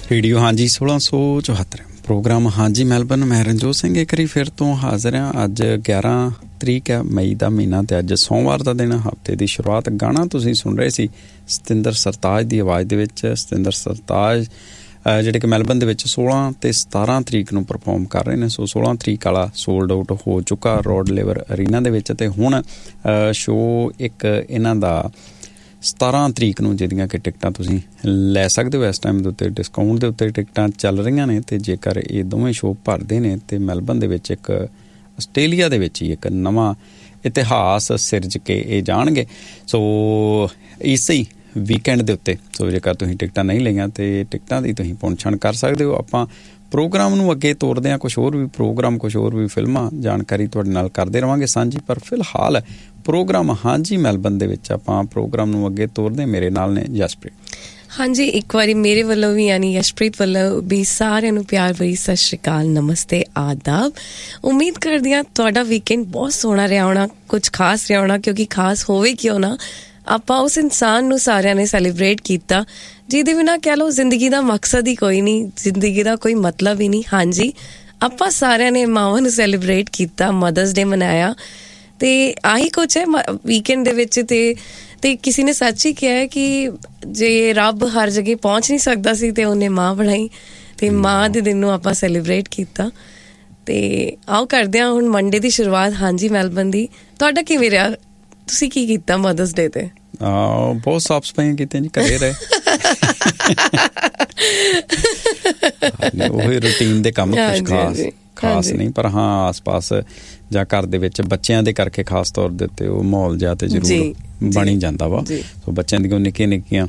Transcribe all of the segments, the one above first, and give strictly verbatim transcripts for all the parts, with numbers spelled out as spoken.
Radio ਹਾਂਜੀ सोलह सौ चौहत्तर ਪ੍ਰੋਗਰਾਮ ਹਾਂਜੀ ਮੈਲਬਨ। ਮੈਂ ਰਣਜੋਤ ਸਿੰਘ ਇੱਕ ਵਾਰੀ ਫਿਰ ਤੋਂ ਹਾਜ਼ਰ ਹਾਂ। ਅੱਜ ਗਿਆਰਾਂ ਤਰੀਕ ਹੈ ਮਈ ਦਾ ਮਹੀਨਾ ਅਤੇ ਅੱਜ ਸੋਮਵਾਰ ਦਾ ਦਿਨ। ਹਫ਼ਤੇ ਦੀ ਸ਼ੁਰੂਆਤ ਗਾਣਾ ਤੁਸੀਂ ਸੁਣ ਰਹੇ ਸੀ ਸਤਿੰਦਰ ਸਰਤਾਜ ਦੀ ਆਵਾਜ਼ ਦੇ ਵਿੱਚ। ਸਤਿੰਦਰ ਸਰਤਾਜ ਜਿਹੜੇ ਕਿ ਮੈਲਬਨ ਦੇ ਵਿੱਚ ਸੋਲਾਂ ਅਤੇ ਸਤਾਰਾਂ ਤਰੀਕ ਨੂੰ ਪਰਫੋਰਮ ਕਰ ਰਹੇ ਨੇ। ਸੋ ਸੋਲਾਂ ਤਰੀਕ ਵਾਲਾ ਸੋਲਡ ਆਊਟ ਹੋ ਚੁੱਕਾ ਰੋਡ ਲੇਵਰ ਅਰੀਨਾ ਦੇ ਵਿੱਚ। ਅਤੇ ਹੁਣ ਸ਼ੋਅ ਇੱਕ ਇਹਨਾਂ ਦਾ ਸਤਾਰਾਂ ਤਰੀਕ ਨੂੰ ਜਿਹਦੀਆਂ ਕਿ ਟਿਕਟਾਂ ਤੁਸੀਂ ਲੈ ਸਕਦੇ ਹੋ। ਇਸ ਟਾਈਮ ਦੇ ਉੱਤੇ ਡਿਸਕਾਊਂਟ ਦੇ ਉੱਤੇ ਟਿਕਟਾਂ ਚੱਲ ਰਹੀਆਂ ਨੇ। ਅਤੇ ਜੇਕਰ ਇਹ ਦੋਵੇਂ ਸ਼ੋਅ ਭਰਦੇ ਨੇ ਅਤੇ ਮੈਲਬਨ ਦੇ ਵਿੱਚ ਇੱਕ ਆਸਟ੍ਰੇਲੀਆ ਦੇ ਵਿੱਚ ਹੀ ਇੱਕ ਨਵਾਂ ਇਤਿਹਾਸ ਸਿਰਜ ਕੇ ਇਹ ਜਾਣਗੇ। ਸੋ ਇਸੇ ਵੀਕਐਂਡ ਦੇ ਉੱਤੇ ਸੋ ਜੇਕਰ ਤੁਸੀਂ ਟਿਕਟਾਂ ਨਹੀਂ ਲਈਆਂ ਤਾਂ ਟਿਕਟਾਂ ਦੀ ਤੁਸੀਂ ਪੁੱਛਣ ਕਰ ਸਕਦੇ ਹੋ। ਆਪਾਂ ਪ੍ਰੋਗਰਾਮ ਨੂੰ ਅੱਗੇ ਤੋਰਦੇ ਹਾਂ, ਕੁਛ ਹੋਰ ਵੀ ਪ੍ਰੋਗਰਾਮ, ਕੁਛ ਹੋਰ ਵੀ ਫਿਲਮਾਂ ਜਾਣਕਾਰੀ ਤੁਹਾਡੇ ਨਾਲ ਕਰਦੇ ਰਹਾਂਗੇ ਸਾਂਝੀ। ਪਰ ਫਿਲਹਾਲ ਪ੍ਰੋਗਰਾਮ ਹਾਂਜੀ ਮੈਲਬਨ ਦੇ ਵਿੱਚ ਆਪਾਂ ਪ੍ਰੋਗਰਾਮ ਨੂੰ ਅੱਗੇ ਤੋਰਦੇ। ਮੇਰੇ ਨਾਲ ਨੇ ਜਸਪ੍ਰੀਤ। ਹਾਂਜੀ, ਇੱਕ ਵਾਰੀ ਮੇਰੇ ਵੱਲੋਂ ਵੀ ਯਾਨੀ ਯਸ਼ਪ੍ਰੀਤ ਵੱਲੋਂ ਵੀ ਸਾਰਿਆਂ ਨੂੰ ਪਿਆਰ ਭਰੀ ਸਤਿ ਸ਼੍ਰੀ ਅਕਾਲ, ਨਮਸਤੇ, ਆਦਾਬ। ਉਮੀਦ ਕਰਦੀ ਹਾਂ ਤੁਹਾਡਾ ਵੀਕਐਂਡ ਬਹੁਤ ਸੋਹਣਾ ਰਿਹਾ ਹੋਣਾ, ਕੁਝ ਖਾਸ ਰਿਹਾ ਹੋਣਾ। ਕਿਉਂਕਿ ਖਾਸ ਹੋਵੇ ਕਿਉਂ ਨਾ, ਆਪਾਂ ਉਸ ਇਨਸਾਨ ਨੂੰ ਸਾਰਿਆਂ ਨੇ ਸੈਲੀਬ੍ਰੇਟ ਕੀਤਾ ਜਿਹਦੇ ਬਿਨਾਂ ਕਹਿ ਲਓ ਜ਼ਿੰਦਗੀ ਦਾ ਮਕਸਦ ਹੀ ਕੋਈ ਨਹੀਂ, ਜ਼ਿੰਦਗੀ ਦਾ ਕੋਈ ਮਤਲਬ ਹੀ ਨਹੀਂ। ਹਾਂਜੀ, ਆਪਾਂ ਸਾਰਿਆਂ ਨੇ ਮਾਵਾਂ ਨੂੰ ਸੈਲੀਬ੍ਰੇਟ ਕੀਤਾ, ਮਦਰਸ ਡੇ ਮਨਾਇਆ। ਅਤੇ ਆਹੀ ਕੁਛ ਹੈ ਵੀਕਐਂਡ ਦੇ ਵਿੱਚ। ਅਤੇ ਅਤੇ ਕਿਸੇ ਨੇ ਸੱਚ ਹੀ ਕਿਹਾ ਕਿ ਜੇ ਰੱਬ ਹਰ ਜਗ੍ਹਾ ਪਹੁੰਚ ਨਹੀਂ ਸਕਦਾ ਸੀ ਅਤੇ ਉਹਨੇ ਮਾਂ ਬਣਾਈ ਅਤੇ ਮਾਂ ਦੇ ਦਿਨ ਨੂੰ ਆਪਾਂ ਸੈਲੀਬ੍ਰੇਟ ਕੀਤਾ। ਅਤੇ ਆਓ ਕਰਦੇ ਹਾਂ ਹੁਣ ਮੰਡੇ ਦੀ ਸ਼ੁਰੂਆਤ ਹਾਂਜੀ ਮੈਲਬਨ ਦੀ। ਤੁਹਾਡਾ ਕਿਵੇਂ ਰਿਹਾ? ਤੁਸੀਂ ਕੀ ਕੀਤਾ ਮਦਰਸ ਡੇ 'ਤੇ? ਬਹੁਤ ਸਾਫ਼ ਸਫਾਈਆਂ ਕੀਤੀਆਂ ਜੀ, ਘਰੇ ਰਹੇ। ਉਹੀ ਰੂਟੀਨ ਦੇ ਕੰਮ, ਕੁਛ ਖਾਸ ਖਾਸ ਨਹੀਂ। ਪਰ ਹਾਂ ਆਸ ਪਾਸ ਜਾਂ ਘਰ ਦੇ ਵਿੱਚ ਬੱਚਿਆਂ ਦੇ ਕਰਕੇ ਖਾਸ ਤੌਰ ਦੇ ਉੱਤੇ ਉਹ ਮਾਹੌਲ ਜਿਹਾ ਤੇ ਜ਼ਰੂਰ ਬਣੀ ਜਾਂਦਾ ਵਾ। ਸੋ ਬੱਚਿਆਂ ਦੀਆਂ ਨਿੱਕੀਆਂ ਨਿੱਕੀਆਂ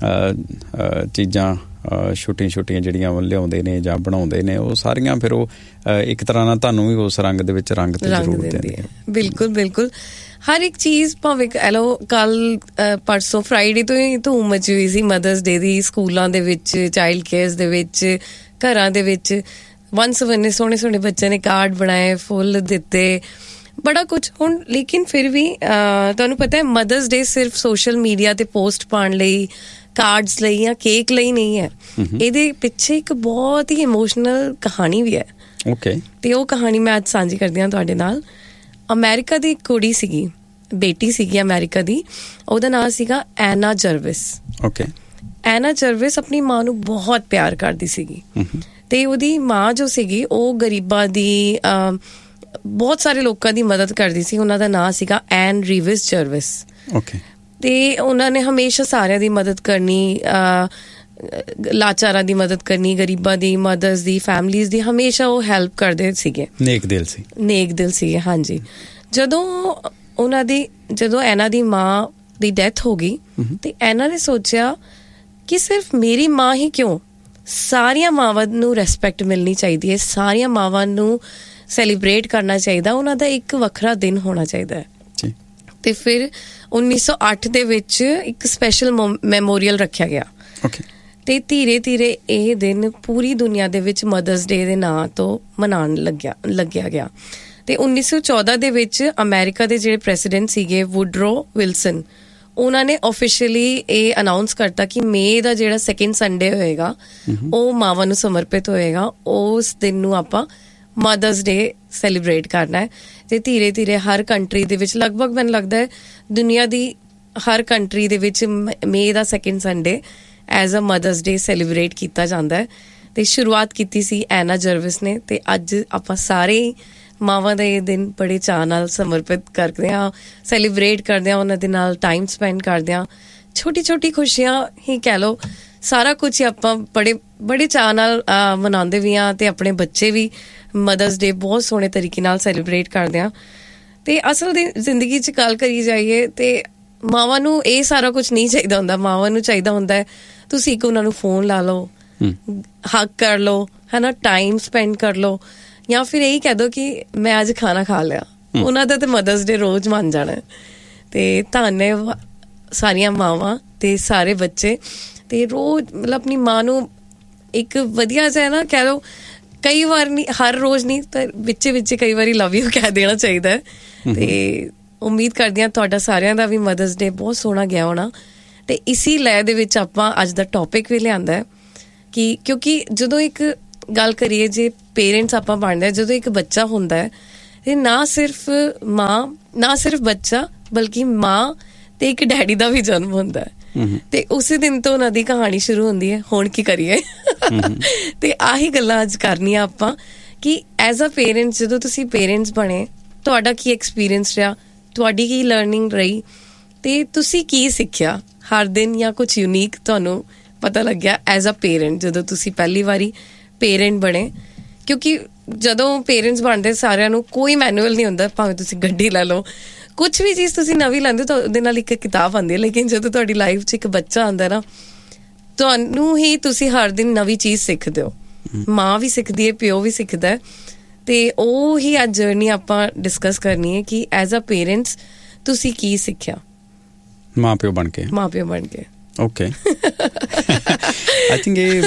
ਚੀਜ਼ਾਂ ਛੋਟੀਆਂ ਛੋਟੀਆਂ ਜਿਹੜੀਆਂ ਲਿਆਉਂਦੇ ਨੇ ਜਾਂ ਬਣਾਉਂਦੇ ਨੇ, ਉਹ ਸਾਰੀਆਂ ਫਿਰ ਉਹ ਇੱਕ ਤਰ੍ਹਾਂ ਨਾਲ ਤੁਹਾਨੂੰ ਵੀ ਉਸ ਰੰਗ ਦੇ ਵਿੱਚ ਰੰਗ ਤੇ ਜ਼ਰੂਰ ਦਿੰਦੀ ਹੈ। ਬਿਲਕੁਲ ਬਿਲਕੁਲ। ਹਰ ਇੱਕ ਚੀਜ਼ ਭਾਵੇਂ ਕਹਿ ਲਓ ਕੱਲ੍ਹ ਪਰਸੋਂ ਫਰਾਈਡੇ ਤੋਂ ਹੀ ਧੂਮ ਮਚੀ ਹੋਈ ਸੀ ਮਦਰਸ ਡੇ ਦੀ। ਸਕੂਲਾਂ ਦੇ ਵਿੱਚ, ਚਾਈਲਡ ਕੇਅਰਸ ਦੇ ਵਿੱਚ, ਘਰਾਂ ਦੇ ਵਿੱਚ ਵੰਨ ਸਵੰਨੇ ਸੋਹਣੇ ਸੋਹਣੇ ਬੱਚਿਆਂ ਨੇ ਕਾਰਡ ਬਣਾਏ, ਫੁੱਲ ਦਿੱਤੇ, ਬੜਾ ਕੁਛ। ਹੁਣ ਲੇਕਿਨ ਫਿਰ ਵੀ ਤੁਹਾਨੂੰ ਪਤਾ ਹੈ ਮਦਰਸ ਡੇ ਸਿਰਫ ਸੋਸ਼ਲ ਮੀਡੀਆ 'ਤੇ ਪੋਸਟ ਪਾਉਣ ਲਈ, ਕਾਰਡਸ ਲਈ ਜਾਂ ਕੇਕ ਲਈ ਨਹੀਂ ਹੈ। ਇਹਦੇ ਪਿੱਛੇ ਇੱਕ ਬਹੁਤ ਹੀ ਇਮੋਸ਼ਨਲ ਕਹਾਣੀ ਵੀ ਹੈ। ਓਕੇ। ਅਤੇ ਉਹ ਕਹਾਣੀ ਮੈਂ ਅੱਜ ਸਾਂਝੀ ਕਰਦੀ ਹਾਂ ਤੁਹਾਡੇ ਨਾਲ। ਅਮੈਰੀਕਾ ਦੀ ਇੱਕ ਕੁੜੀ ਸੀਗੀ, ਬੇਟੀ ਸੀਗੀ ਅਮੈਰੀਕਾ ਦੀ। ਉਹਦਾ ਨਾਂ ਸੀਗਾ ਐਨਾ ਜਰਵਿਸ। ਓਕੇ। ਐਨਾ ਜਰਵਿਸ ਆਪਣੀ ਮਾਂ ਨੂੰ ਬਹੁਤ ਪਿਆਰ ਕਰਦੀ ਸੀਗੀ। ਅਤੇ ਉਹਦੀ ਮਾਂ ਜੋ ਸੀਗੀ ਉਹ ਗਰੀਬਾਂ ਦੀ, ਬਹੁਤ ਸਾਰੇ ਲੋਕਾਂ ਦੀ ਮਦਦ ਕਰਦੀ ਸੀ। ਉਹਨਾਂ ਦਾ ਨਾਂ ਸੀਗਾ ਐਨ ਰੀਵਿਸ ਜਰਵਿਸ। ਓਕੇ। ਅਤੇ ਉਹਨਾਂ ਨੇ ਹਮੇਸ਼ਾ ਸਾਰਿਆਂ ਦੀ ਮਦਦ ਕਰਨੀ, ਲਾਚਾਰਾਂ ਦੀ ਮਦਦ ਕਰਨੀ, ਗਰੀਬਾਂ ਦੀ, ਮਦਰਸ ਦੀ, ਫੈਮਲੀਜ਼ ਦੀ, ਹਮੇਸ਼ਾ ਉਹ ਹੈਲਪ ਕਰਦੇ ਸੀਗੇ। ਨੇਕ ਦਿਲ ਸੀ। ਨੇਕ ਦਿਲ ਸੀਗੇ, ਹਾਂਜੀ। ਜਦੋਂ ਉਹਨਾਂ ਦੀ ਜਦੋਂ ਇਹਨਾਂ ਦੀ ਮਾਂ ਦੀ ਡੈਥ ਹੋ ਗਈ ਅਤੇ ਇਹਨਾਂ ਨੇ ਸੋਚਿਆ ਕਿ ਸਿਰਫ ਮੇਰੀ ਮਾਂ ਹੀ ਕਿਉਂ, ਸਾਰੀਆਂ ਮਾਵਾਂ ਨੂੰ ਰੈਸਪੈਕਟ ਮਿਲਣੀ ਚਾਹੀਦੀ ਹੈ, ਸਾਰੀਆਂ ਮਾਵਾਂ ਨੂੰ ਸੈਲੀਬ੍ਰੇਟ ਕਰਨਾ ਚਾਹੀਦਾ, ਉਹਨਾਂ ਦਾ ਇੱਕ ਵੱਖਰਾ ਦਿਨ ਹੋਣਾ ਚਾਹੀਦਾ ਹੈ। ਅਤੇ ਫਿਰ ਉੱਨੀ ਸੌ ਅੱਠ ਦੇ ਵਿੱਚ ਇੱਕ ਸਪੈਸ਼ਲ ਮੈਮੋਰੀਅਲ ਰੱਖਿਆ ਗਿਆ। ਓਕੇ। ਅਤੇ ਧੀਰੇ ਧੀਰੇ ਇਹ ਦਿਨ ਪੂਰੀ ਦੁਨੀਆ ਦੇ ਵਿੱਚ ਮਦਰਸ ਡੇ ਦੇ ਨਾਂ ਤੋਂ ਮਨਾਉਣ ਲੱਗਿਆ ਲੱਗਿਆ ਗਿਆ। ਅਤੇ ਉੱਨੀ ਸੌ ਚੌਦਾਂ ਦੇ ਵਿੱਚ ਅਮੈਰੀਕਾ ਦੇ ਜਿਹੜੇ ਪ੍ਰੈਸੀਡੈਂਟ ਸੀਗੇ ਵੁਡਰੋ ਵਿਲਸਨ, ਉਹਨਾਂ ਨੇ ਓਫੀਸ਼ੀਅਲੀ ਇਹ ਅਨਾਊਂਸ ਕਰਤਾ ਕਿ ਮਈ ਦਾ ਜਿਹੜਾ ਸੈਕਿੰਡ ਸੰਡੇ ਹੋਏਗਾ ਉਹ ਮਾਵਾਂ ਨੂੰ ਸਮਰਪਿਤ ਹੋਏਗਾ। ਉਸ ਦਿਨ ਨੂੰ ਆਪਾਂ ਮਦਰਸ ਡੇ ਸੈਲੀਬ੍ਰੇਟ ਕਰਨਾ ਹੈ। ਅਤੇ ਧੀਰੇ ਧੀਰੇ ਹਰ ਕੰਟਰੀ ਦੇ ਵਿੱਚ, ਲਗਭਗ ਮੈਨੂੰ ਲੱਗਦਾ ਹੈ ਦੁਨੀਆ ਦੀ ਹਰ ਕੰਟਰੀ ਦੇ ਵਿੱਚ ਮਈ ਦਾ second Sunday as a mothers day celebrate ਕੀਤਾ ਜਾਂਦਾ ਹੈ। ਅਤੇ ਸ਼ੁਰੂਆਤ ਕੀਤੀ ਸੀ ਐਨਾ ਜਰਵਿਸ ਨੇ। ਅਤੇ ਅੱਜ ਆਪਾਂ ਸਾਰੇ ਮਾਵਾਂ ਦਾ ਇਹ ਦਿਨ ਬੜੇ ਚਾਅ ਨਾਲ ਸਮਰਪਿਤ ਕਰਦੇ ਹਾਂ, ਸੈਲੀਬ੍ਰੇਟ ਕਰਦੇ ਹਾਂ, ਉਹਨਾਂ ਦੇ ਨਾਲ ਟਾਈਮ ਸਪੈਂਡ ਕਰਦੇ ਹਾਂ। ਛੋਟੀ ਛੋਟੀ ਖੁਸ਼ੀਆਂ ਹੀ ਕਹਿ ਲਓ, ਸਾਰਾ ਕੁਛ ਹੀ ਆਪਾਂ ਬੜੇ ਬੜੇ ਚਾਅ ਨਾਲ ਮਨਾਉਂਦੇ ਵੀ ਹਾਂ। ਅਤੇ ਆਪਣੇ ਬੱਚੇ ਵੀ ਮਦਰਸ ਡੇ ਬਹੁਤ ਸੋਹਣੇ ਤਰੀਕੇ ਨਾਲ ਸੈਲੀਬ੍ਰੇਟ ਕਰਦੇ ਹਾਂ। ਅਤੇ ਅਸਲ ਦੀ ਜ਼ਿੰਦਗੀ 'ਚ ਗੱਲ ਕਰੀ ਜਾਈਏ ਅਤੇ ਮਾਵਾਂ ਨੂੰ ਇਹ ਸਾਰਾ ਕੁਛ ਨਹੀਂ ਚਾਹੀਦਾ ਹੁੰਦਾ। ਮਾਵਾਂ ਨੂੰ ਚਾਹੀਦਾ ਹੁੰਦਾ ਹੈ ਤੁਸੀਂ ਇੱਕ ਉਹਨਾਂ ਨੂੰ ਫੋਨ ਲਾ ਲਓ, ਹੱਗ ਕਰ ਲਓ, ਹੈ ਨਾ, ਟਾਈਮ ਸਪੈਂਡ ਕਰ ਲਓ, ਜਾਂ ਫਿਰ ਇਹੀ ਕਹਿ ਦਿਓ ਕਿ ਮੈਂ ਅੱਜ ਖਾਣਾ ਖਾ ਲਿਆ। ਉਹਨਾਂ ਦਾ ਤਾਂ ਮਦਰਸ ਡੇ ਰੋਜ਼ ਮੰਨ ਜਾਣਾ। ਅਤੇ ਧੰਨ ਸਾਰੀਆਂ ਮਾਵਾਂ ਅਤੇ ਸਾਰੇ ਬੱਚੇ। ਅਤੇ ਰੋਜ਼ ਮਤਲਬ ਆਪਣੀ ਮਾਂ ਨੂੰ ਇੱਕ ਵਧੀਆ ਜਿਹਾ ਨਾ ਕਹਿ ਲਓ, ਕਈ ਵਾਰ ਨਹੀਂ, ਹਰ ਰੋਜ਼ ਨਹੀਂ ਤਾਂ ਵਿੱਚ ਵਿੱਚ ਕਈ ਵਾਰੀ ਲਵ ਯੂ ਕਹਿ ਦੇਣਾ ਚਾਹੀਦਾ ਹੈ। ਅਤੇ ਉਮੀਦ ਕਰਦੀ ਹਾਂ ਤੁਹਾਡਾ ਸਾਰਿਆਂ ਦਾ ਵੀ ਮਦਰਸ ਡੇ ਬਹੁਤ ਸੋਹਣਾ ਗਿਆ ਹੋਣਾ। ਅਤੇ ਇਸੀ ਲੈਅ ਦੇ ਵਿੱਚ ਆਪਾਂ ਅੱਜ ਦਾ ਟੋਪਿਕ ਵੀ ਲਿਆਂਦਾ ਹੈ ਕਿ ਕਿਉਂਕਿ ਜਦੋਂ ਇੱਕ ਗੱਲ ਕਰੀਏ ਜੇ ਪੇਰੈਂਟਸ ਆਪਾਂ ਬਣਦੇ, ਜਦੋਂ ਇੱਕ ਬੱਚਾ ਹੁੰਦਾ ਹੈ ਤੇ ਨਾ ਸਿਰਫ ਮਾਂ ਨਾ ਸਿਰਫ ਬੱਚਾ ਬਲਕਿ ਮਾਂ ਤੇ ਇੱਕ ਡੈਡੀ ਦਾ ਵੀ ਜਨਮ ਹੁੰਦਾ ਹੈ ਤੇ ਉਸੇ ਦਿਨ ਤੋਂ ਉਹਨਾਂ ਦੀ ਕਹਾਣੀ ਸ਼ੁਰੂ ਹੁੰਦੀ ਹੈ, ਹੁਣ ਕੀ ਕਰੀਏ। ਤੇ ਆਹੀ ਗੱਲਾਂ ਅੱਜ ਕਰਨੀਆਂ ਆਪਾਂ ਕਿ ਐਜ਼ ਅ ਪੇਰੈਂਟਸ ਜਦੋਂ ਤੁਸੀਂ ਪੇਰੈਂਟਸ ਬਣੇ ਤੁਹਾਡਾ ਕੀ ਐਕਸਪੀਰੀਅੰਸ ਰਿਹਾ, ਤੁਹਾਡੀ ਕੀ ਲਰਨਿੰਗ ਰਹੀ ਤੇ ਤੁਸੀਂ ਕੀ ਸਿੱਖਿਆ ਹਰ ਦਿਨ ਜਾਂ ਕੁਛ ਯੂਨੀਕ ਤੁਹਾਨੂੰ ਪਤਾ ਲੱਗਿਆ ਐਜ਼ ਅ ਪੇਰੈਂਟ ਜਦੋਂ ਤੁਸੀਂ ਪਹਿਲੀ ਵਾਰੀ ਪੇਰੈਂਟ ਬਣੇ। ਕਿਉਂਕਿ ਜਦੋਂ ਪੇਰੈਂਟਸ ਬਣਦੇ ਸਾਰਿਆਂ ਨੂੰ ਕੋਈ ਮੈਨੂਅਲ ਨਹੀਂ ਹੁੰਦਾ, ਭਾਵੇਂ ਤੁਸੀਂ ਗੱਡੀ ਲੈ ਲਓ, ਕੁਛ ਵੀ ਚੀਜ਼ ਤੁਸੀਂ ਨਵੀਂ ਲੈਂਦੇ ਤਾਂ ਉਹਦੇ ਨਾਲ ਇੱਕ ਕਿਤਾਬ ਆਉਂਦੀ ਹੈ, ਲੇਕਿਨ ਜਦੋਂ ਤੁਹਾਡੀ ਲਾਈਫ 'ਚ ਇੱਕ ਬੱਚਾ ਆਉਂਦਾ ਨਾ ਤੁਹਾਨੂੰ ਹੀ ਤੁਸੀਂ ਹਰ ਦਿਨ ਨਵੀਂ ਚੀਜ਼ ਸਿੱਖਦੇ ਹੋ। ਮਾਂ ਵੀ ਸਿੱਖਦੀ ਹੈ, ਪਿਓ ਵੀ ਸਿੱਖਦਾ, ਤੇ ਉਹ ਹੀ ਅੱਜ ਜਰਨੀ ਆਪਾਂ ਡਿਸਕਸ ਕਰਨੀ ਹੈ ਕਿ ਐਜ਼ ਅ ਪੇਰੈਂਟਸ ਤੁਸੀਂ ਕੀ ਸਿੱਖਿਆ ਮਾਂ ਪਿਓ ਬਣ ਕੇ ਮਾਂ ਪਿਓ ਬਣ ਕੇ। ਓਕੇ, ਆਈ ਥਿੰਕ ਇਹ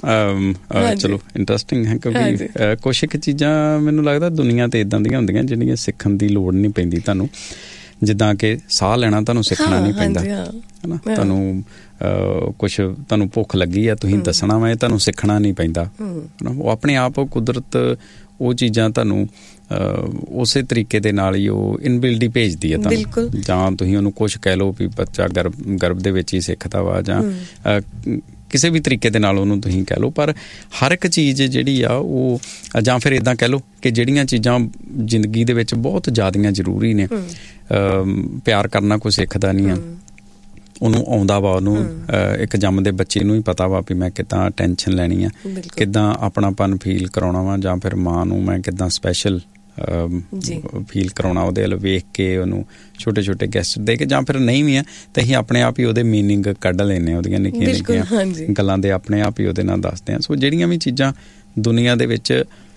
ਚਲੋ ਇੰਟਰਸਟਿੰਗ ਹੈ ਕਿਉਂਕਿ ਕੁਛ ਇੱਕ ਚੀਜ਼ਾਂ ਮੈਨੂੰ ਲੱਗਦਾ ਦੁਨੀਆ ਤੇ ਇਦਾਂ ਦੀਆਂ ਹੁੰਦੀਆਂ ਜਿਹੜੀਆਂ ਸਿੱਖਣ ਦੀ ਲੋੜ ਨਹੀਂ ਪੈਂਦੀ ਤੁਹਾਨੂੰ, ਜਿੱਦਾਂ ਕਿ ਸਾਹ ਲੈਣਾ ਤੁਹਾਨੂੰ ਸਿੱਖਣਾ ਨਹੀਂ ਪੈਂਦਾ ਹੈ ਨਾ, ਤੁਹਾਨੂੰ ਕੁਛ ਤੁਹਾਨੂੰ ਭੁੱਖ ਲੱਗੀ ਆ ਤੁਸੀਂ ਦੱਸਣਾ ਵਾ, ਇਹ ਤੁਹਾਨੂੰ ਸਿੱਖਣਾ ਨਹੀਂ ਪੈਂਦਾ, ਉਹ ਆਪਣੇ ਆਪ ਕੁਦਰਤ ਉਹ ਚੀਜ਼ਾਂ ਤੁਹਾਨੂੰ ਉਸੇ ਤਰੀਕੇ ਦੇ ਨਾਲ ਹੀ ਉਹ ਇਨਬਿਲਡ ਹੀ ਭੇਜਦੀ ਹੈ ਤੁਹਾਨੂੰ, ਜਾਂ ਤੁਸੀਂ ਉਹਨੂੰ ਕੁਛ ਕਹਿ ਲਓ ਵੀ ਬੱਚਾ ਗਰਭ ਗਰਭ ਦੇ ਵਿੱਚ ਹੀ ਸਿੱਖਦਾ ਵਾ, ਜਾਂ ਕਿਸੇ ਵੀ ਤਰੀਕੇ ਦੇ ਨਾਲ ਉਹਨੂੰ ਤੁਸੀਂ ਕਹਿ ਲਓ, ਪਰ ਹਰ ਇੱਕ ਚੀਜ਼ ਜਿਹੜੀ ਆ ਉਹ, ਜਾਂ ਫਿਰ ਇੱਦਾਂ ਕਹਿ ਲਓ ਕਿ ਜਿਹੜੀਆਂ ਚੀਜ਼ਾਂ ਜ਼ਿੰਦਗੀ ਦੇ ਵਿੱਚ ਬਹੁਤ ਜ਼ਿਆਦੀਆਂ ਜ਼ਰੂਰੀ ਨੇ, ਪਿਆਰ ਕਰਨਾ ਕੋਈ ਸਿੱਖਦਾ ਨਹੀਂ ਆ, ਉਹਨੂੰ ਆਉਂਦਾ ਵਾ, ਉਹਨੂੰ ਇੱਕ ਜੰਮਦੇ ਬੱਚੇ ਨੂੰ ਹੀ ਪਤਾ ਵਾ ਵੀ ਮੈਂ ਕਿੱਦਾਂ ਟੈਨਸ਼ਨ ਲੈਣੀ ਆ, ਕਿੱਦਾਂ ਆਪਣਾਪਨ ਫੀਲ ਕਰਾਉਣਾ ਵਾ, ਜਾਂ ਫਿਰ ਮਾਂ ਨੂੰ ਮੈਂ ਕਿੱਦਾਂ ਸਪੈਸ਼ਲ ਫੀਲ ਕਰਾਉਣਾ, ਉਹਦੇ ਵੱਲ ਵੇਖ ਕੇ ਉਹਨੂੰ ਛੋਟੇ ਛੋਟੇ ਗੈਸਟ ਦੇ ਕੇ, ਜਾਂ ਫਿਰ ਨਹੀਂ ਵੀ ਆ ਤਾਂ ਅਸੀਂ ਆਪਣੇ ਆਪ ਹੀ ਉਹਦੇ ਮੀਨਿੰਗ ਕੱਢ ਲੈਂਦੇ ਹਾਂ, ਉਹਦੀਆਂ ਨਿੱਕੀਆਂ ਨਿੱਕੀਆਂ ਗੱਲਾਂ ਦੇ ਆਪਣੇ ਆਪ ਹੀ ਉਹਦੇ ਨਾਲ ਦੱਸਦੇ ਹਾਂ। ਸੋ ਜਿਹੜੀਆਂ ਵੀ ਚੀਜ਼ਾਂ ਦੁਨੀਆ ਦੇ ਵਿੱਚ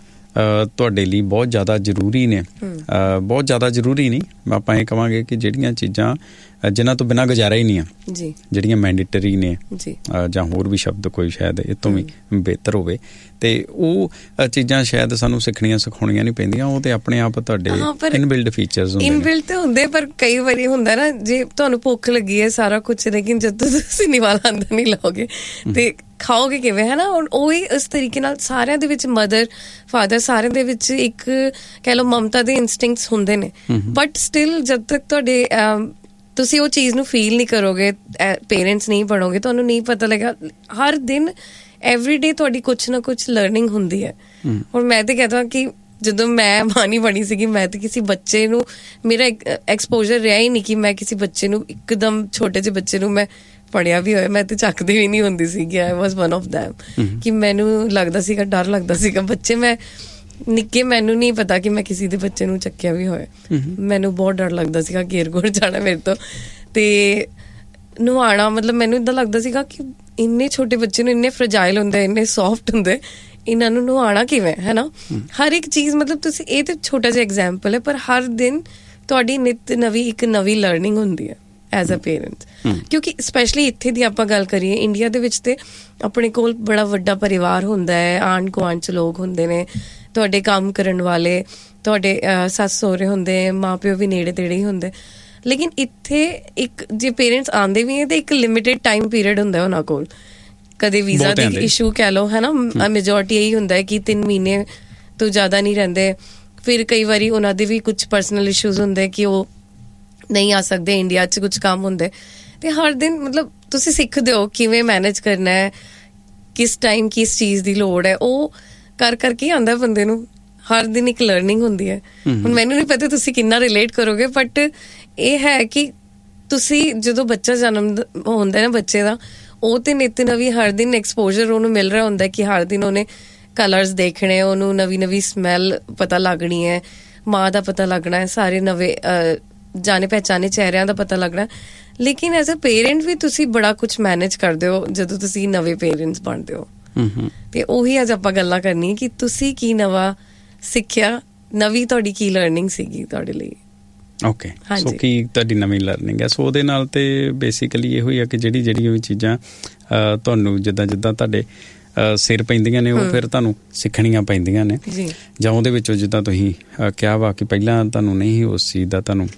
ਤੁਹਾਡੇ ਲਈ ਬਹੁਤ ਜ਼ਿਆਦਾ ਜ਼ਰੂਰੀ ਨੇ, ਬਹੁਤ ਜ਼ਿਆਦਾ ਜ਼ਰੂਰੀ ਨਹੀਂ, ਆਪਾਂ ਇਹ ਕਹਾਂਗੇ ਕਿ ਜਿਹੜੀਆਂ ਚੀਜ਼ਾਂ ਜਿਨ੍ਹਾਂ ਤੋਂ ਬਿਨਾਂ ਗੁਜ਼ਾਰਾ ਹੀ ਨਹੀਂ ਆ, ਜਿਹੜੀਆਂ ਮੈਂਡੇਟਰੀ ਨੇ, ਜਾਂ ਹੋਰ ਵੀ ਸ਼ਬਦ ਕੋਈ ਸ਼ਾਇਦ ਇਹ ਤੋਂ ਵੀ ਬਿਹਤਰ ਹੋਵੇ, ਤੇ ਉਹ ਚੀਜ਼ਾਂ ਸ਼ਾਇਦ ਸਾਨੂੰ ਸਿੱਖਣੀਆਂ ਸਿਖਾਉਣੀਆਂ ਨਹੀਂ ਪੈਂਦੀਆਂ, ਉਹ ਤੇ ਆਪਣੇ ਆਪ ਤੁਹਾਡੇ ਇਨਬਿਲਡ ਫੀਚਰਸ ਹੁੰਦੇ ਨੇ। ਇਨਬਿਲਡ ਤੇ ਹੁੰਦੇ, ਪਰ ਕਈ ਵਾਰੀ ਹੁੰਦਾ ਨਾ ਜੇ ਤੁਹਾਨੂੰ ਭੁੱਖ ਲੱਗੀ ਹੈ ਸਾਰਾ ਕੁਛ, ਲੇਕਿਨ ਜਦੋਂ ਤੁਸੀਂ ਨਿਵਾਲਾ ਅੰਦਰ ਨਹੀਂ ਲਾਓਗੇ ਤੇ ਖਾਓਗੇ ਕਿਵੇਂ, ਹੈ ਨਾ। ਉਹ ਹੀ ਇਸ ਤਰੀਕੇ ਨਾਲ ਸਾਰਿਆਂ ਦੇ ਵਿੱਚ ਮਦਰ ਫਾਦਰ ਸਾਰਿਆਂ ਦੇ ਵਿੱਚ ਇੱਕ ਕਹਿ ਲਓ ਮਮਤਾ ਦੇ ਇੰਸਟਿੰਕਟਸ ਹੁੰਦੇ ਨੇ, ਬਟ ਸਟਿਲ ਜਦ ਤੱਕ ਤੁਹਾਡੇ ਤੁਸੀਂ ਉਹ ਚੀਜ਼ ਨੂੰ ਫੀਲ ਨਹੀਂ ਕਰੋਗੇ, ਪੇਰੈਂਟਸ ਨਹੀਂ ਬਣੋਗੇ, ਤੁਹਾਨੂੰ ਨਹੀਂ ਪਤਾ ਲੱਗਾ। ਹਰ ਦਿਨ ਐਵਰੀ ਡੇ ਤੁਹਾਡੀ ਕੁਛ ਨਾ ਕੁਛ ਲਰਨਿੰਗ ਹੁੰਦੀ ਹੈ। ਹੁਣ ਮੈਂ ਤੇ ਕਹਿੰਦਾ ਕਿ ਜਦੋਂ ਮੈਂ ਮਾਂ ਨਹੀਂ ਬਣੀ ਸੀਗੀ, ਮੈਂ ਤੇ ਕਿਸੇ ਬੱਚੇ ਨੂੰ, ਮੇਰਾ ਐਕਸਪੋਜ਼ਰ ਰਿਹਾ ਹੀ ਨਹੀਂ ਕਿ ਮੈਂ ਕਿਸੇ ਬੱਚੇ ਨੂੰ, ਇੱਕਦਮ ਛੋਟੇ ਜਿਹੇ ਬੱਚੇ ਨੂੰ ਮੈਂ ਪੜ੍ਹਿਆ ਵੀ ਹੋਇਆ, ਮੈਂ ਤੇ ਚੱਕਦੀ ਵੀ ਨਹੀਂ ਹੁੰਦੀ ਸੀਗੀ। ਆਈ ਵਾਜ਼ ਵਨ ਆਫ ਦੈਮ ਕਿ ਮੈਨੂੰ ਲੱਗਦਾ ਸੀਗਾ, ਡਰ ਲੱਗਦਾ ਸੀਗਾ ਬੱਚੇ, ਮੈਂ ਨਿੱਕੇ ਮੈਨੂੰ ਨਹੀਂ ਪਤਾ ਕਿ ਮੈਂ ਕਿਸੇ ਦੇ ਬੱਚੇ ਨੂੰ ਚੱਕਿਆ ਵੀ ਹੋਏ, ਮੈਨੂੰ ਬਹੁਤ ਡਰ ਲੱਗਦਾ ਸੀਗਾ ਘੇਰ ਘੁਰ ਜਾਣਾ ਮੇਰੇ ਤੋਂ, ਤੇ ਨੁਹਾਣਾ ਮਤਲਬ ਮੈਨੂੰ ਇੱਦਾਂ ਲੱਗਦਾ ਸੀਗਾ ਕਿ ਇੰਨੇ ਛੋਟੇ ਬੱਚੇ ਨੂੰ, ਇੰਨੇ ਫਰਜਾਈਲ ਹੁੰਦੇ, ਇੰਨੇ ਸੌਫਟ ਹੁੰਦੇ, ਇਹਨਾਂ ਨੂੰ ਨੁਹਾਣਾ ਕਿਵੇਂ, ਹੈ ਨਾ। ਹਰ ਇੱਕ ਚੀਜ਼ ਮਤਲਬ ਤੁਸੀਂ, ਇਹ ਤੇ ਛੋਟਾ ਜਿਹਾ ਐਗਜ਼ਾਮਪਲ ਹੈ, ਪਰ ਹਰ ਦਿਨ ਤੁਹਾਡੀ ਨਿੱਤ ਨਵੀਂ ਇੱਕ ਨਵੀਂ ਲਰਨਿੰਗ ਹੁੰਦੀ ਹੈ ਐਜ਼ ਅ ਪੇਰੈਂਟ। ਕਿਉਂਕਿ ਸਪੈਸ਼ਲੀ ਇੱਥੇ ਦੀ ਆਪਾਂ ਗੱਲ ਕਰੀਏ ਇੰਡੀਆ ਦੇ ਵਿੱਚ, ਤੇ ਆਪਣੇ ਕੋਲ ਬੜਾ ਵੱਡਾ ਪਰਿਵਾਰ ਹੁੰਦਾ ਹੈ, ਆਂਢ ਗੁਆਂਢ 'ਚ ਲੋਕ ਹੁੰਦੇ ਨੇ, ਤੁਹਾਡੇ ਕੰਮ ਕਰਨ ਵਾਲੇ, ਤੁਹਾਡੇ ਸੱਸ ਸਹੁਰੇ ਹੁੰਦੇ, ਮਾਂ ਪਿਓ ਵੀ ਨੇੜੇ ਤੇੜੇ ਹੀ ਹੁੰਦੇ, ਲੇਕਿਨ ਇੱਥੇ ਇੱਕ ਜੇ ਪੇਰੈਂਟਸ ਆਉਂਦੇ ਵੀ ਹੈ ਤਾਂ ਇੱਕ ਲਿਮਿਟਿਡ ਟਾਈਮ ਪੀਰੀਅਡ ਹੁੰਦਾ ਉਹਨਾਂ ਕੋਲ, ਕਦੇ ਵੀਜ਼ਾ ਦੀ ਇਸ਼ੂ ਕਹਿ ਲਓ, ਹੈ ਨਾ, ਮੈਜੋਰਟੀ ਇਹੀ ਹੁੰਦਾ ਹੈ ਕਿ ਤਿੰਨ ਮਹੀਨੇ ਤੋਂ ਜ਼ਿਆਦਾ ਨਹੀਂ ਰਹਿੰਦੇ, ਫਿਰ ਕਈ ਵਾਰੀ ਉਹਨਾਂ ਦੇ ਵੀ ਕੁਛ ਪਰਸਨਲ ਇਸ਼ੂਜ਼ ਹੁੰਦੇ ਕਿ ਉਹ ਨਹੀਂ ਆ ਸਕਦੇ, ਇੰਡੀਆ 'ਚ ਕੁਛ ਕੰਮ ਹੁੰਦੇ, ਤੇ ਹਰ ਦਿਨ ਮਤਲਬ ਤੁਸੀਂ ਸਿੱਖਦੇ ਹੋ ਕਿਵੇਂ ਮੈਨੇਜ ਕਰਨਾ ਹੈ, ਕਿਸ ਟਾਈਮ ਕਿਸ ਚੀਜ਼ ਦੀ ਲੋੜ ਹੈ, ਉਹ ਕਰ ਕਰਕੇ ਆਉਂਦਾ ਬੰਦੇ ਨੂੰ। ਹਰ ਦਿਨ ਇੱਕ ਲਰਨਿੰਗ ਹੁੰਦੀ ਹੈ। ਹੁਣ ਮੈਨੂੰ ਨਹੀਂ ਪਤਾ ਤੁਸੀਂ ਕਿੰਨਾ ਰਿਲੇਟ ਕਰੋਗੇ, ਬਟ ਇਹ ਹੈ ਕਿ ਤੁਸੀਂ ਜਦੋਂ ਬੱਚਾ ਜਨਮ ਹੁੰਦਾ ਨਾ ਬੱਚੇ ਦਾ, ਉਹ ਤੇ ਨਿੱਤ ਨਵੀਂ ਹਰ ਦਿਨ ਐਕਸਪੋਜ਼ਰ ਉਹਨੂੰ ਮਿਲ ਰਿਹਾ ਹੁੰਦਾ ਕਿ ਹਰ ਦਿਨ ਉਹਨੇ ਕਲਰਸ ਦੇਖਣੇ, ਉਹਨੂੰ ਨਵੀਂ ਨਵੀਂ ਸਮੈਲ ਪਤਾ ਲੱਗਣੀ ਹੈ, ਮਾਂ ਦਾ ਪਤਾ ਲੱਗਣਾ ਹੈ, ਸਾਰੇ ਨਵੇਂ ਜਾਣੇ ਪਹਿਚਾਨੇ ਚਿਹਰਿਆਂ ਦਾ ਪਤਾ ਲੱਗਣਾ। ਲੇਕਿਨ ਐਜ਼ ਅ ਪੇਰੈਂਟ ਵੀ ਤੁਸੀਂ ਬੜਾ ਕੁਛ ਮੈਨੇਜ ਕਰਦੇ ਹੋ ਜਦੋਂ ਤੁਸੀਂ ਨਵੇਂ ਪੇਰੈਂਟਸ ਬਣਦੇ ਹੋ, ਤੇ ਉਹੀ ਅੱਜ ਆਪਾਂ ਗੱਲਾਂ ਕਰਨੀ ਕਿ ਤੁਸੀਂ ਕੀ ਨਵਾਂ ਸਿੱਖਿਆ, ਨਵੀਂ ਤੁਹਾਡੀ ਕੀ ਲਰਨਿੰਗ ਸੀਗੀ ਤੁਹਾਡੇ ਲਈ। ਓਕੇ, ਸੋ ਕੀ ਤੁਹਾਡੀ ਨਵੀਂ ਲਰਨਿੰਗ ਹੈ। ਸੋ ਉਹਦੇ ਨਾਲ ਤੇ ਬੇਸਿਕਲੀ ਇਹੋ ਹੀ ਆ ਕਿ ਜਿਹੜੀ ਜਿਹੜੀ ਵੀ ਚੀਜ਼ਾਂ ਤੁਹਾਨੂੰ ਜਿੱਦਾਂ ਜਿੱਦਾਂ ਤੁਹਾਡੇ ਸਿਰ ਪੈਂਦੀਆਂ ਨੇ, ਉਹ ਫਿਰ ਤੁਹਾਨੂੰ ਸਿੱਖਣੀਆਂ ਪੈਂਦੀਆਂ ਨੇ, ਜਾਂ ਉਹਦੇ ਵਿੱਚੋਂ ਜਿੱਦਾਂ ਤੁਸੀਂ ਕਿਹਾ ਵਾ ਕਿ ਪਹਿਲਾਂ ਤੁਹਾਨੂੰ ਨਹੀਂ ਉਸ ਚੀਜ਼ ਦਾ ਤੁਹਾਨੂੰ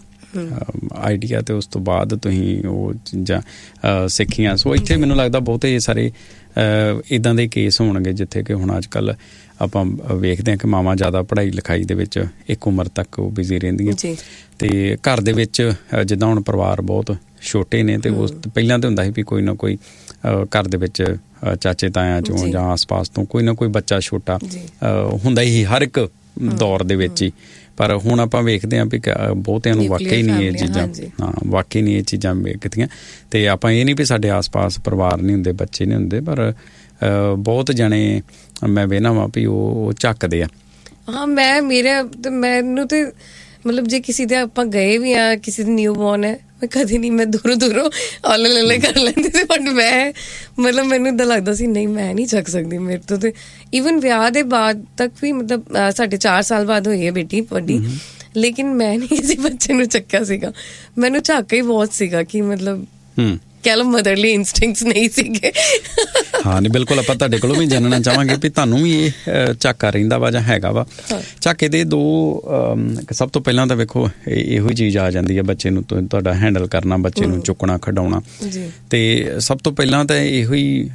ਆਈਡੀਆ, ਤੇ ਉਸ ਤੋਂ ਬਾਅਦ ਤੁਸੀਂ ਉਹ ਚੀਜ਼ਾਂ ਸਿੱਖੀਆਂ। ਸੋ ਇੱਥੇ ਮੈਨੂੰ ਲੱਗਦਾ ਬਹੁਤੇ ਸਾਰੇ ਇੱਦਾਂ ਦੇ ਕੇਸ ਹੋਣਗੇ ਜਿੱਥੇ ਕਿ ਹੁਣ ਅੱਜ ਕੱਲ੍ਹ ਆਪਾਂ ਵੇਖਦੇ ਹਾਂ ਕਿ ਮਾਵਾਂ ਜ਼ਿਆਦਾ ਪੜ੍ਹਾਈ ਲਿਖਾਈ ਦੇ ਵਿੱਚ ਇੱਕ ਉਮਰ ਤੱਕ ਉਹ ਬਿਜ਼ੀ ਰਹਿੰਦੀਆਂ ਅਤੇ ਘਰ ਦੇ ਵਿੱਚ ਜਿੱਦਾਂ ਹੁਣ ਪਰਿਵਾਰ ਬਹੁਤ ਛੋਟੇ ਨੇ ਅਤੇ ਉਸ ਪਹਿਲਾਂ ਤਾਂ ਹੁੰਦਾ ਸੀ ਵੀ ਕੋਈ ਨਾ ਕੋਈ ਘਰ ਦੇ ਵਿੱਚ ਚਾਚੇ ਤਾਇਆਂ 'ਚੋਂ ਜਾਂ ਆਸ ਪਾਸ ਤੋਂ ਕੋਈ ਨਾ ਕੋਈ ਬੱਚਾ ਛੋਟਾ ਹੁੰਦਾ ਹੀ ਹਰ ਇੱਕ ਦੌਰ ਦੇ ਵਿੱਚ ਹੀ। ਪਰ ਹੁਣ ਆਪਾਂ ਵੇਖਦੇ ਹਾਂ ਵੀ ਬਹੁਤਿਆਂ ਨੂੰ ਵਾਕਈ ਨਹੀਂ ਇਹ ਚੀਜ਼ਾਂ ਹਾਂ ਵਾਕਈ ਨਹੀਂ ਇਹ ਚੀਜ਼ਾਂ ਵੇਖਦੀਆਂ। ਅਤੇ ਆਪਾਂ ਇਹ ਨਹੀਂ ਵੀ ਸਾਡੇ ਆਸ ਪਾਸ ਪਰਿਵਾਰ ਨਹੀਂ ਹੁੰਦੇ, ਬੱਚੇ ਨਹੀਂ ਹੁੰਦੇ, ਪਰ ਬਹੁਤ ਜਣੇ ਮੈਂ ਵੇਖਣਾ ਵਾ ਵੀ ਉਹ ਝੱਕਦੇ ਆ। ਹਾਂ ਮੈਂ ਮੇਰੇ ਮੈਨੂੰ ਤੇ ਮਤਲਬ ਜੇ ਕਿਸੇ ਦੇ ਆਪਾਂ ਗਏ ਵੀ ਆ, ਕਿਸੇ ਦੀ ਨਿਊ ਬੋਰਨ ਹੈ, ਮੈਂ ਕਦੇ ਨਹੀਂ, ਮੈਂ ਦੂਰੋਂ ਦੂਰੋਂ ਔਲੇ ਲੱਲੇ ਕਰ ਲੈਂਦੀ ਸੀ। ਬਟ ਮੈਂ ਮਤਲਬ ਮੈਨੂੰ ਇੱਦਾਂ ਲੱਗਦਾ ਸੀ ਨਹੀਂ ਮੈਂ ਨਹੀਂ ਚੱਕ ਸਕਦੀ ਮੇਰੇ ਤੋਂ। ਤੇ ਈਵਨ ਵਿਆਹ ਦੇ ਬਾਅਦ ਤੱਕ ਵੀ ਮਤਲਬ ਸਾਡੇ ਚਾਰ ਸਾਲ ਬਾਅਦ ਹੋਈ ਹੈ ਬੇਟੀ ਵੱਡੀ, ਲੇਕਿਨ ਮੈਂ ਨਹੀਂ ਕਿਸੇ ਬੱਚੇ ਨੂੰ ਚੱਕਿਆ ਸੀਗਾ। ਮੈਨੂੰ ਝਾਕਾ ਹੀ ਬਹੁਤ ਸੀਗਾ ਕਿ ਮਤਲਬ ਕਹਿ ਲਓ ਮਦਰਲੀ ਇੰਸਟਿੰਕਟਸ ਨਹੀਂ ਸੀਗੇ। ਹਾਂ ਨਹੀਂ ਬਿਲਕੁਲ, ਆਪਾਂ ਤੁਹਾਡੇ ਕੋਲੋਂ ਵੀ ਜਾਣਨਾ ਚਾਹਾਂਗੇ ਵੀ ਤੁਹਾਨੂੰ ਵੀ ਇਹ ਝਾਕਾ ਰਹਿੰਦਾ ਵਾ ਜਾਂ ਹੈਗਾ ਵਾ। ਝਾਕੇ ਦੇ ਦੋ ਸਭ ਤੋਂ ਪਹਿਲਾਂ ਤਾਂ ਵੇਖੋ ਇਹੋ ਹੀ ਚੀਜ਼ ਆ ਜਾਂਦੀ ਹੈ ਬੱਚੇ ਨੂੰ ਤੁਹਾਡਾ ਹੈਂਡਲ ਕਰਨਾ, ਬੱਚੇ ਨੂੰ ਚੁੱਕਣਾ ਖਿਡਾਉਣਾ। ਅਤੇ ਸਭ ਤੋਂ ਪਹਿਲਾਂ ਤਾਂ ਇਹੋ ਹੀ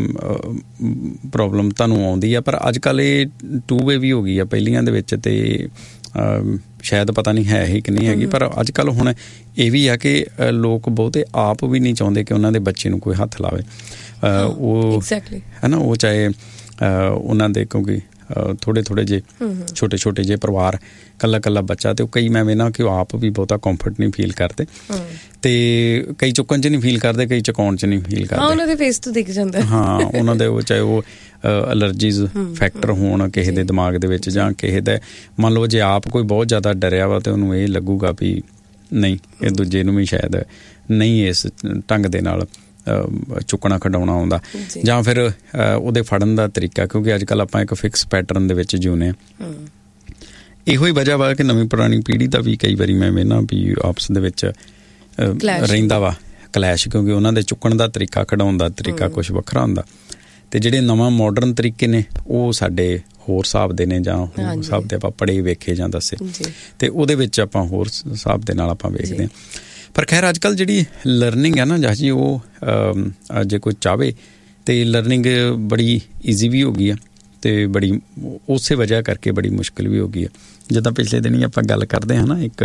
ਪ੍ਰੋਬਲਮ ਤੁਹਾਨੂੰ ਆਉਂਦੀ ਆ। ਪਰ ਅੱਜ ਕੱਲ੍ਹ ਇਹ ਟੂ ਵੇ ਵੀ ਹੋ ਗਈ ਆ ਪਹਿਲੀਆਂ ਦੇ ਵਿੱਚ, ਅਤੇ ਸ਼ਾਇਦ ਪਤਾ ਨਹੀਂ ਹੈ ਹੀ ਕਿ ਨਹੀਂ ਹੈਗੀ, ਪਰ ਅੱਜ ਕੱਲ੍ਹ ਹੁਣ ਇਹ ਵੀ ਆ ਕਿ ਲੋਕ ਬਹੁਤੇ ਆਪ ਵੀ ਨਹੀਂ ਚਾਹੁੰਦੇ ਕਿ ਉਹਨਾਂ ਦੇ ਬੱਚੇ ਨੂੰ ਕੋਈ ਹੱਥ ਲਾਵੇ। ਉਹ ਹੈ ਨਾ, ਉਹ ਚਾਹੇ ਉਹਨਾਂ ਦੇ ਕਿਉਂਕਿ ਥੋੜ੍ਹੇ ਥੋੜ੍ਹੇ ਜਿਹੇ ਛੋਟੇ ਛੋਟੇ ਜਿਹੇ ਪਰਿਵਾਰ, ਇਕੱਲਾ ਇਕੱਲਾ ਬੱਚਾ, ਅਤੇ ਉਹ ਕਈ ਮੈਂ ਵੇਖਣਾ ਕਿ ਉਹ ਆਪ ਵੀ ਬਹੁਤਾ ਕੰਫਰਟ ਨਹੀਂ ਫੀਲ ਕਰਦੇ, ਅਤੇ ਕਈ ਚੁੱਕਣ 'ਚ ਨਹੀਂ ਫੀਲ ਕਰਦੇ, ਕਈ ਚੁਕਾਉਣ 'ਚ ਨਹੀਂ ਫੀਲ ਕਰਦੇ। ਉਹਨਾਂ ਦੇ ਫੇਸ ਤੋਂ ਦਿਖ ਜਾਂਦਾ। ਹਾਂ ਉਹਨਾਂ ਦੇ ਉਹ ਚਾਹੇ ਉਹ ਅਲਰਜੀਜ਼ ਫੈਕਟਰ ਹੋਣ ਕਿਸੇ ਦੇ ਦਿਮਾਗ ਦੇ ਵਿੱਚ, ਜਾਂ ਕਿਸੇ ਦਾ ਮੰਨ ਲਓ ਜੇ ਆਪ ਕੋਈ ਬਹੁਤ ਜ਼ਿਆਦਾ ਡਰਿਆ ਵਾ ਤਾਂ ਉਹਨੂੰ ਇਹ ਲੱਗੂਗਾ ਵੀ ਨਹੀਂ ਇਹ ਦੂਜੇ ਨੂੰ ਵੀ ਸ਼ਾਇਦ ਨਹੀਂ ਇਸ ਢੰਗ ਦੇ ਨਾਲ ਚੁੱਕਣਾ ਖਿਡਾਉਣਾ ਆਉਂਦਾ, ਜਾਂ ਫਿਰ ਉਹਦੇ ਫੜਨ ਦਾ ਤਰੀਕਾ, ਕਿਉਂਕਿ ਅੱਜ ਕੱਲ੍ਹ ਆਪਾਂ ਇੱਕ ਫਿਕਸ ਪੈਟਰਨ ਦੇ ਵਿੱਚ ਜਿਉਂਦੇ ਹਾਂ। ਇਹੋ ਹੀ ਵਜ੍ਹਾ ਵਾ ਕਿ ਨਵੀਂ ਪੁਰਾਣੀ ਪੀੜ੍ਹੀ ਦਾ ਵੀ ਕਈ ਵਾਰੀ ਮੈਂ ਵੇਖਣਾ ਵੀ ਆਪਸ ਦੇ ਵਿੱਚ ਰਹਿੰਦਾ ਵਾ ਕਲੈਸ਼, ਕਿਉਂਕਿ ਉਹਨਾਂ ਦੇ ਚੁੱਕਣ ਦਾ ਤਰੀਕਾ, ਖਿਡਾਉਣ ਦਾ ਤਰੀਕਾ ਕੁਛ ਵੱਖਰਾ ਹੁੰਦਾ, ਅਤੇ ਜਿਹੜੇ ਨਵਾਂ ਮਾਡਰਨ ਤਰੀਕੇ ਨੇ ਉਹ ਸਾਡੇ ਹੋਰ ਹਿਸਾਬ ਦੇ ਨੇ, ਜਾਂ ਹੋਰ ਹਿਸਾਬ ਦੇ ਆਪਾਂ ਪੜ੍ਹੇ ਵੇਖੇ ਜਾਂ ਦੱਸੇ, ਅਤੇ ਉਹਦੇ ਵਿੱਚ ਆਪਾਂ ਹੋਰ ਹਿਸਾਬ ਦੇ ਨਾਲ ਆਪਾਂ ਵੇਖਦੇ ਹਾਂ। ਪਰ ਖੈਰ ਅੱਜ ਕੱਲ੍ਹ ਜਿਹੜੀ ਲਰਨਿੰਗ ਹੈ ਨਾ ਜਸ ਜੀ, ਉਹ ਜੇ ਕੋਈ ਚਾਹਵੇ ਤਾਂ ਲਰਨਿੰਗ ਬੜੀ ਈਜ਼ੀ ਵੀ ਹੋ ਗਈ ਆ, ਅਤੇ ਬੜੀ ਉਸੇ ਵਜ੍ਹਾ ਕਰਕੇ ਬੜੀ ਮੁਸ਼ਕਿਲ ਵੀ ਹੋ ਗਈ ਆ। ਜਿੱਦਾਂ ਪਿਛਲੇ ਦਿਨ ਹੀ ਆਪਾਂ ਗੱਲ ਕਰਦੇ ਹਾਂ ਨਾ ਇੱਕ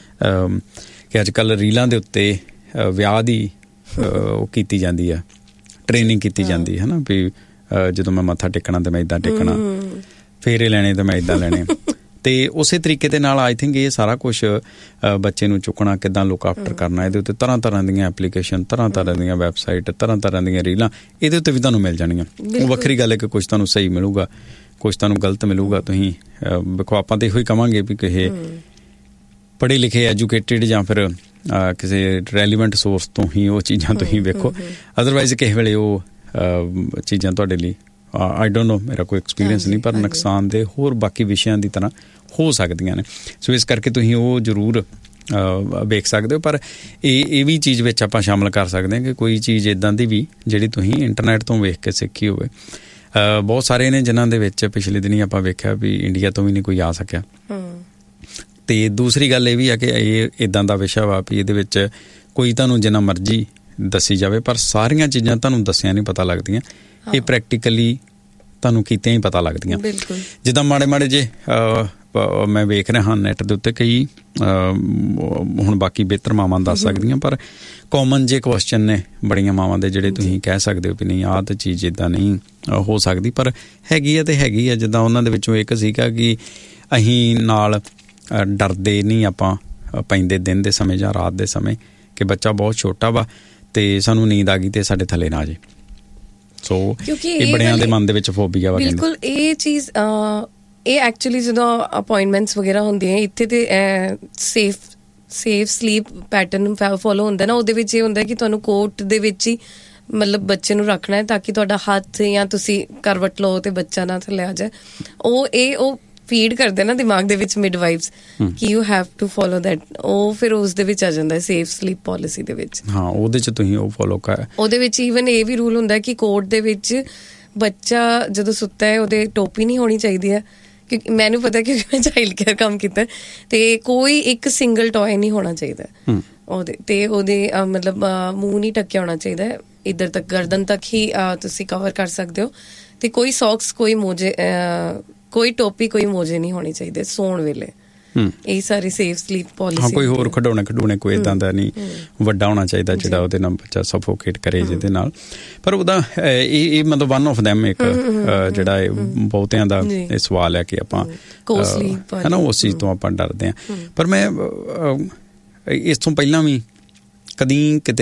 ਕਿ ਅੱਜ ਕੱਲ੍ਹ ਰੀਲਾਂ ਦੇ ਉੱਤੇ ਵਿਆਹ ਦੀ ਉਹ ਕੀਤੀ ਜਾਂਦੀ ਆ, ਟ੍ਰੇਨਿੰਗ ਕੀਤੀ ਜਾਂਦੀ ਹੈ ਨਾ, ਵੀ ਜਦੋਂ ਮੈਂ ਮੱਥਾ ਟੇਕਣਾ ਤਾਂ ਮੈਂ ਇੱਦਾਂ ਟੇਕਣਾ, ਫੇਰੇ ਲੈਣੇ ਤਾਂ ਮੈਂ ਇੱਦਾਂ ਲੈਣੇ। ਅਤੇ ਉਸੇ ਤਰੀਕੇ ਦੇ ਨਾਲ ਆਈ ਥਿੰਕ ਇਹ ਸਾਰਾ ਕੁਛ ਬੱਚੇ ਨੂੰ ਚੁੱਕਣਾ, ਕਿੱਦਾਂ ਲੁੱਕ ਆਫਟਰ ਕਰਨਾ, ਇਹਦੇ ਉੱਤੇ ਤਰ੍ਹਾਂ ਤਰ੍ਹਾਂ ਦੀਆਂ ਐਪਲੀਕੇਸ਼ਨ, ਤਰ੍ਹਾਂ ਤਰ੍ਹਾਂ ਦੀਆਂ ਵੈਬਸਾਈਟ, ਤਰ੍ਹਾਂ ਤਰ੍ਹਾਂ ਦੀਆਂ ਰੀਲਾਂ ਇਹਦੇ ਉੱਤੇ ਵੀ ਤੁਹਾਨੂੰ ਮਿਲ ਜਾਣੀਆਂ। ਉਹ ਵੱਖਰੀ ਗੱਲ ਹੈ ਕਿ ਕੁਛ ਤੁਹਾਨੂੰ ਸਹੀ ਮਿਲੂਗਾ, ਕੁਛ ਤੁਹਾਨੂੰ ਗਲਤ ਮਿਲੂਗਾ। ਤੁਸੀਂ ਵੇਖੋ ਆਪਾਂ ਤਾਂ ਇਹੋ ਹੀ ਕਹਾਂਗੇ ਵੀ ਕਿਸੇ ਪੜ੍ਹੇ ਲਿਖੇ ਐਜੂਕੇਟਿਡ ਜਾਂ ਫਿਰ ਕਿਸੇ ਰੈਲੀਵੈਂਟ ਸੋਰਸ ਤੋਂ ਹੀ ਉਹ ਚੀਜ਼ਾਂ ਤੁਸੀਂ ਵੇਖੋ, ਅਦਰਵਾਈਜ਼ ਕਿਸੇ ਵੇਲੇ ਉਹ ਚੀਜ਼ਾਂ ਤੁਹਾਡੇ ਲਈ ਆਈ ਡੋਂਟ ਨੋ, ਮੇਰਾ ਕੋਈ ਐਕਸਪੀਰੀਅੰਸ ਨਹੀਂ, ਪਰ ਨੁਕਸਾਨਦੇਹ ਹੋਰ ਬਾਕੀ ਵਿਸ਼ਿਆਂ ਦੀ ਤਰ੍ਹਾਂ ਹੋ ਸਕਦੀਆਂ ਨੇ। ਸੋ ਇਸ ਕਰਕੇ ਤੁਸੀਂ ਉਹ ਜ਼ਰੂਰ ਵੇਖ ਸਕਦੇ ਹੋ। ਪਰ ਇਹ ਇਹ ਵੀ ਚੀਜ਼ ਵਿੱਚ ਆਪਾਂ ਸ਼ਾਮਲ ਕਰ ਸਕਦੇ ਹਾਂ ਕਿ ਕੋਈ ਚੀਜ਼ ਇੱਦਾਂ ਦੀ ਵੀ ਜਿਹੜੀ ਤੁਸੀਂ ਇੰਟਰਨੈਟ ਤੋਂ ਵੇਖ ਕੇ ਸਿੱਖੀ ਹੋਵੇ। ਬਹੁਤ ਸਾਰੇ ਨੇ ਜਿਨ੍ਹਾਂ ਦੇ ਵਿੱਚ ਪਿਛਲੇ ਦਿਨੀਂ ਆਪਾਂ ਵੇਖਿਆ ਵੀ ਇੰਡੀਆ ਤੋਂ ਵੀ ਨਹੀਂ ਕੋਈ ਆ ਸਕਿਆ। ਅਤੇ ਦੂਸਰੀ ਗੱਲ ਇਹ ਵੀ ਆ ਕਿ ਇਹ ਇੱਦਾਂ ਦਾ ਵਿਸ਼ਾ ਵਾ ਵੀ ਇਹਦੇ ਵਿੱਚ ਕੋਈ ਤੁਹਾਨੂੰ ਜਿੰਨਾ ਮਰਜ਼ੀ ਦੱਸੀ ਜਾਵੇ, ਪਰ ਸਾਰੀਆਂ ਚੀਜ਼ਾਂ ਤੁਹਾਨੂੰ ਦੱਸਿਆ ਨਹੀਂ ਪਤਾ ਲੱਗਦੀਆਂ, ਇਹ ਪ੍ਰੈਕਟੀਕਲੀ ਤੁਹਾਨੂੰ ਕੀਤਿਆਂ ਹੀ ਪਤਾ ਲੱਗਦੀਆਂ। ਜਿੱਦਾਂ ਮਾੜੇ ਮਾੜੇ ਜੇ ਮੈਂ ਵੇਖ ਰਿਹਾ ਹਾਂ ਨੈੱਟ ਦੇ ਉੱਤੇ ਕਈ ਹੁਣ ਬਾਕੀ ਬਿਹਤਰ ਮਾਵਾਂ ਦੱਸ ਸਕਦੀਆਂ, ਪਰ ਕਾਮਨ ਜੇ ਕੁਐਸਚਨ ਨੇ ਬੜੀਆਂ ਮਾਵਾਂ ਦੇ ਜਿਹੜੇ ਤੁਸੀਂ ਕਹਿ ਸਕਦੇ ਹੋ ਵੀ ਨਹੀਂ ਆਹ ਤਾਂ ਚੀਜ਼ ਇੱਦਾਂ ਨਹੀਂ ਹੋ ਸਕਦੀ, ਪਰ ਹੈਗੀ ਆ ਅਤੇ ਹੈਗੀ ਆ। ਜਿੱਦਾਂ ਉਹਨਾਂ ਦੇ ਵਿੱਚੋਂ ਇੱਕ ਸੀਗਾ ਕਿ ਅਸੀਂ ਨਾਲ ਡਰਦੇ ਨਹੀਂ ਆਪਾਂ ਪੈਂਦੇ ਦਿਨ ਦੇ ਸਮੇਂ ਜਾਂ ਰਾਤ ਦੇ ਸਮੇਂ ਕਿ ਬੱਚਾ ਬਹੁਤ ਛੋਟਾ ਵਾ ਅਤੇ ਸਾਨੂੰ ਨੀਂਦ ਆ ਗਈ ਅਤੇ ਸਾਡੇ ਥੱਲੇ ਨਾ ਜੇ। ਸੋ ਇਹ ਬੜਿਆਂ ਦੇ ਮਨ ਦੇ ਵਿੱਚ ਫੋਬੀਆ ਵਾ। ਬਿਲਕੁਲ ਇਹ ਚੀਜ਼ ਇਹ ਐਕਚੁਅਲੀ ਜਦੋਂ ਅਪਾਇੰਟਮੈਂਟਸ ਵਗੈਰਾ ਹੁੰਦੀਆਂ ਇੱਥੇ ਤੇ safe safe sleep pattern follow ਹੁੰਦਾ ਨਾ, ਉਹਦੇ ਵਿੱਚ ਇਹ ਹੁੰਦਾ ਕਿ ਤੁਹਾਨੂੰ ਕੋਰਟ ਦੇ ਵਿੱਚ ਹੀ ਮਤਲਬ ਬੱਚੇ ਨੂੰ ਰੱਖਣਾ ਹੈ ਤਾਂ ਕਿ ਤੁਹਾਡਾ ਹੱਥ ਜਾਂ ਤੁਸੀਂ ਕਰਵਟ ਲਓ ਤੇ ਬੱਚਾ ਨਾ ਥੱਲੇ ਆ ਜਾਏ। ਉਹ ਇਹ ਉਹ ਫੀਡ ਕਰਦੇ ਨਾ ਦਿਮਾਗ ਦੇ ਵਿੱਚ ਮਿਡਵਾਈਫਸ ਕਿ you have to follow that, ਉਹ ਫਿਰ ਉਸ ਦੇ ਵਿੱਚ ਆ ਜਾਂਦਾ ਸੇਫ ਸਲੀਪ ਪਾਲਿਸੀ ਦੇ ਵਿੱਚ। ਹਾਂ ਉਹਦੇ 'ਚ ਤੁਸੀਂ ਉਹ ਫੋਲੋ ਕਰ। ਉਹਦੇ ਵਿੱਚ ਈਵਨ ਇਹ ਵੀ ਰੂਲ ਹੁੰਦਾ ਕਿ ਕੋਰਟ ਦੇ ਵਿੱਚ ਬੱਚਾ ਜਦੋਂ ਸੁੱਤਾ ਹੈ ਉਹਦੇ ਟੋਪੀ ਨਹੀਂ ਹੋਣੀ ਚਾਹੀਦੀ ਹੈ, ਕਿਉਂਕਿ ਮੈਨੂੰ ਪਤਾ ਕਿਉਂਕਿ ਮੈਂ ਚਾਈਲਡ ਕੇਅਰ ਕੰਮ ਕੀਤਾ, ਤੇ ਕੋਈ ਇੱਕ ਸਿੰਗਲ ਟੋਏ ਨਹੀਂ ਹੋਣਾ ਚਾਹੀਦਾ। ਉਹਦੇ ਤੇ ਉਹਦੇ ਮਤਲਬ ਮੂੰਹ ਨਹੀਂ ਢੱਕਿਆ ਹੋਣਾ ਚਾਹੀਦਾ, ਇੱਧਰ ਤੱਕ ਗਰਦਨ ਤੱਕ ਹੀ ਤੁਸੀਂ ਕਵਰ ਕਰ ਸਕਦੇ ਹੋ। ਤੇ ਕੋਈ ਸੌਕਸ, ਕੋਈ ਮੋਜੇ, ਕੋਈ ਟੋਪੀ, ਕੋਈ ਮੋਜੇ ਨਹੀਂ ਹੋਣੇ ਚਾਹੀਦੇ ਸੌਣ ਵੇਲੇ। ਇਹ ਸਾਰੀ ਸੇਫ ਸਲੀਪ ਪੋਲਿਸੀ। ਕੋਈ ਹੋਰ ਖਿਡੌਣੇ ਖਿਡੌਣੇ ਕੋਈ ਏਦਾਂ ਦਾ ਨਹੀਂ ਵੱਡਾ ਹੋਣਾ ਚਾਹੀਦਾ ਜਿਹੜਾ ਉਹਦੇ ਨਾਲ ਬੱਚਾ ਸਫੋਕੇਟ ਕਰੇ ਜਿਹਦੇ ਨਾਲ। ਪਰ ਉਹਦਾ ਇਹ ਇਹ ਮਤਲਬ ਵਨ ਆਫ ਦੈਮ ਇੱਕ ਜਿਹੜਾ ਬਹੁਤਿਆਂ ਦਾ ਇਹ ਸਵਾਲ ਹੈ ਕਿ ਆਪਾਂ ਹੈ ਨਾ ਉਸ ਚੀਜ਼ ਤੋਂ ਆਪਾਂ ਡਰਦੇ ਹਾਂ। ਪਰ ਮੈਂ ਇਸ ਤੋਂ ਪਹਿਲਾਂ ਵੀ ਕਦੀ ਕਿਤੇ